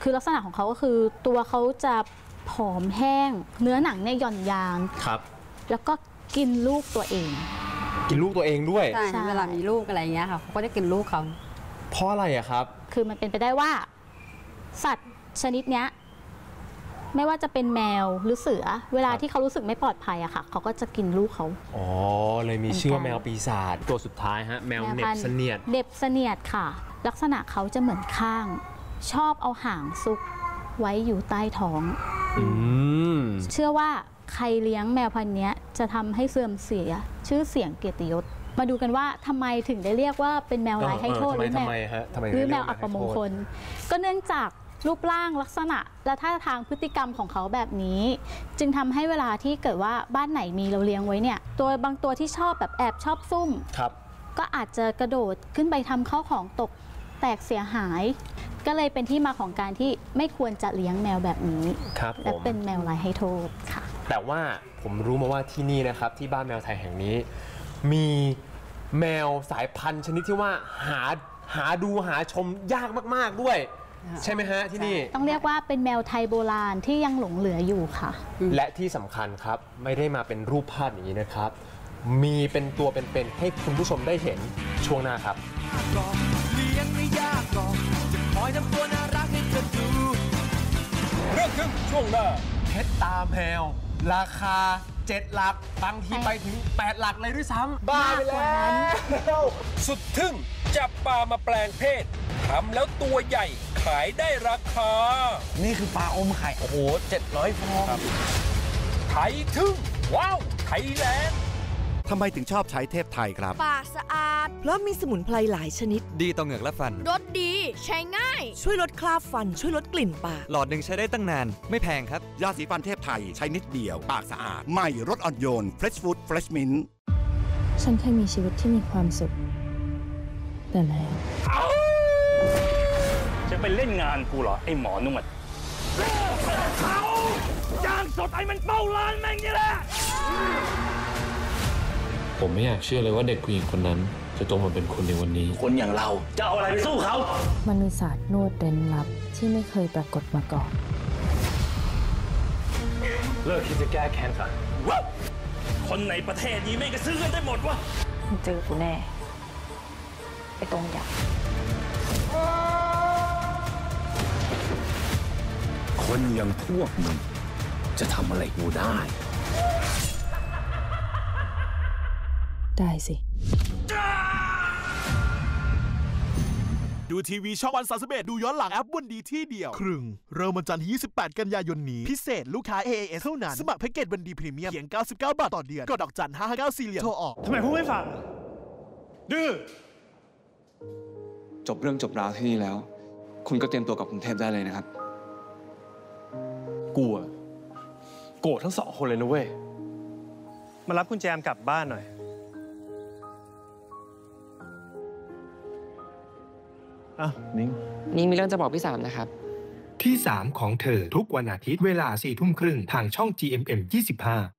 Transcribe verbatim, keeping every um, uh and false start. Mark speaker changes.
Speaker 1: คือลักษณะของเขาก็คือตัวเขาจะผอมแห้งเนื้อหนังเนี่ยหย่อนยาน
Speaker 2: ครับ
Speaker 1: แล้วก็กินลูกตัวเอง
Speaker 2: กินลูกตัวเองด้วย
Speaker 3: ใช่เวลามีลูกอะไรเงี้ยค่ะเขาก็จะกินลูกเขา
Speaker 2: เพราะอะไรอะครับ
Speaker 1: คือมันเป็นไปได้ว่าสัตว์ชนิดเนี้ยไม่ว่าจะเป็นแมวหรือเสือเวลาที่เขารู้สึกไม่ปลอดภัยอะค่ะเขาก็จะกินลูกเขา
Speaker 2: อ๋อเลยมีชื่อว่าแมวปีศาจตัวสุดท้ายฮะแมวเน็บเสนียด
Speaker 1: เน็บเสนียดค่ะลักษณะเขาจะเหมือนข้างชอบเอาหางซุกไว้อยู่ใต้ท้องเชื่อว่าใครเลี้ยงแมวพันธุ์นี้จะทำให้เสื่อมเสียชื่อเสียงเกียรติยศมาดูกันว่าทำไมถึงได้เรียกว่าเป็นแมวร้ายให้โทษหรือแมวหรือแมวอัปมงคลก็เนื่องจากรูปร่างลักษณะและท่าทางพฤติกรรมของเขาแบบนี้จึงทำให้เวลาที่เกิดว่าบ้านไหนมีเราเลี้ยงไว้เนี่ยตัวบางตัวที่ชอบแบบแอบชอบซุ่มก็อาจจะกระโดดขึ้นไปทำข้าวของตกแตกเสียหายก็เลยเป็นที่มาของการที่ไม่ควรจะเลี้ยงแมวแบบนี้และเป็นแมวร้ายให้โทษค่ะ
Speaker 2: แต่ว่าผมรู้มาว่าที่นี่นะครับที่บ้านแมวไทยแห่งนี้มีแมวสายพันธุ์ชนิดที่ว่าหาหาดูหาชมยากมากๆด้วยใช่ไหมฮะที่นี่
Speaker 1: ต้องเรียกว่าเป็นแมวไทยโบราณที่ยังหลงเหลืออยู่ค่ะ
Speaker 2: และที่สำคัญครับไม่ได้มาเป็นรูปภาพอย่างนี้นะครับมีเป็นตัวเป็นๆให้คุณผู้ชมได้เห็นช่วงหน้าครับเลี้ยงไม่ยากหรอกจะคอยทำตัวน่ารักให้เธอดูเรื่องทึ่งช่วงหน้าเพชรตาแมวราคาเจ็ดหลักบางทีไปถึงแปดหลักเลยด้วยซ้ำบ้าไปแล้ว
Speaker 4: สุดทึ่งจับปลามาแปลงเพศทำแล้วตัวใหญ่ขายได้ราคา
Speaker 2: นี่คือปลาอมไข่โอ้โหเจ็ดร้อยฟอง
Speaker 4: ไทยทึ่งว้าวไทยแลนด์
Speaker 5: ทำไมถึงชอบใช้เทพไทยครับ
Speaker 6: ปากสะอาดเพราะมีสมุนไพรหลายชนิด
Speaker 5: ดีต่อเหงือกและฟัน
Speaker 6: รสดีใช้ง่ายช่วยลดคราบฟันช่วยลดกลิ่นปาก
Speaker 5: หลอดหนึ่งใช้ได้ตั้งนานไม่แพงครับ
Speaker 7: ยาสีฟันเทพไทยใช้นิดเดียวปากสะอาดใหม่รสอ่อนโยน Fresh Food Fresh Mint
Speaker 8: ฉันเคยมีชีวิตที่มีความสุขแต่แล้ว
Speaker 9: จะไปเล่นงานกูเหรอไอ้หมอนวดเขาจ้างสดไอ้มันเป้าล้านแม่งนี่แหละ
Speaker 10: ผมไม่อยากเชื่อเลยว่าเด็กผู้หญิงคนนั้นจะโตมาเป็นคนในวันนี้
Speaker 9: คนอย่างเราจะเอาอะไรไปสู้เขา
Speaker 8: มันมีศาสตร์นวดเร้นลับที่ไม่เคยปรากฏมาก่อน
Speaker 9: เลิกคิดจะแก้แค้นซะคนในประเทศนี้ไม่กระซื้อกันได้หมดวะ
Speaker 8: มันเจอกูแน่ไอ้ตรงยักษ์
Speaker 4: คนอย่างพวกมึงจะทำอะไรกูได้
Speaker 8: ได้สิ
Speaker 11: ดูทีวีช่องวันสามสิบเอ็ดดูย้อนหลังแอปวันดีที่เดียวครึ่งเริ่มวันจันทร์ที่ยี่สิบแปดกันยายนนี้พิเศษลูกค้า เอ เอ เอส เท่านั้นสมัครแพ็กเกจวันดีพรีเมียมเพียงเก้าสิบเก้าบาทต่อเดือนกดดอกจันห้าห้าเก้าสี่เหรียญโทรออก
Speaker 9: ทำไมพูดไม่ฟังดื้อ
Speaker 12: จบเรื่องจบราวที่นี่แล้วคุณก็เตรียมตัวกับกรุงเทพได้เลยนะครับ
Speaker 2: กลัวโกรธทั้งสองคนเลยนะเว้ย
Speaker 9: มารับคุณแจมกลับบ้านหน่อย
Speaker 13: อ่ะนิ้ง
Speaker 14: นิ้งมีเรื่องจะบอกพี่สามนะครับ
Speaker 13: ที่สามของเธอทุกวันอาทิตย์เวลาสี่ทุ่มครึ่งทางช่อง จี เอ็ม เอ็ม ยี่สิบห้า